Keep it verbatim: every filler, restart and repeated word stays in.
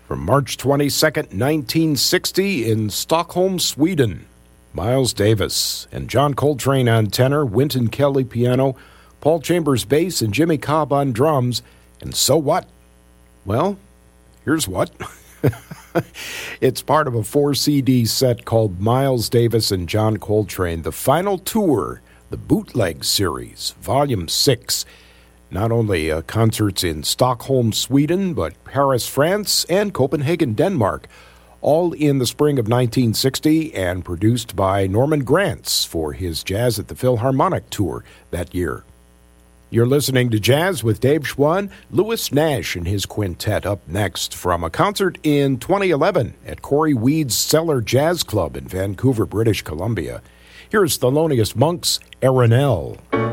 From March twenty-second, nineteen sixty, in Stockholm, Sweden, Miles Davis and John Coltrane on tenor, Wynton Kelly piano, Paul Chambers bass, and Jimmy Cobb on drums. And so what? Well, here's what. It's part of a four C D set called Miles Davis and John Coltrane, the final tour, the Bootleg Series, Volume six. Not only uh, concerts in Stockholm, Sweden, but Paris, France, and Copenhagen, Denmark, all in the spring of nineteen sixty, and produced by Norman Granz for his Jazz at the Philharmonic tour that year. You're listening to Jazz with Dave Schwann. Louis Nash and his quintet up next from a concert in twenty eleven at Corey Weed's Cellar Jazz Club in Vancouver, British Columbia. Here's Thelonious Monk's Arenelle.